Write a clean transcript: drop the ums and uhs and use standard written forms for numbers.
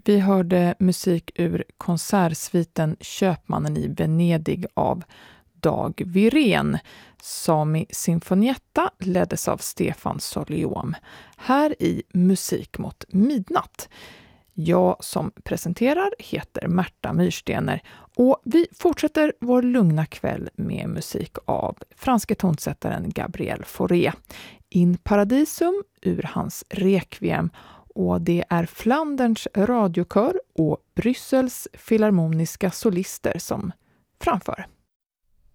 Vi hörde musik ur konsertsviten Köpmannen i Venedig av Dag Wirén. Sami Sinfonietta leddes av Stefan Soliom. Här i Musik mot midnatt. Jag som presenterar heter Märta Myrstener och vi fortsätter vår lugna kväll med musik av franske tonsättaren Gabriel Fauré. In Paradisum ur hans Requiem, och det är Flanderns radiokör och Bryssels filharmoniska solister som framför.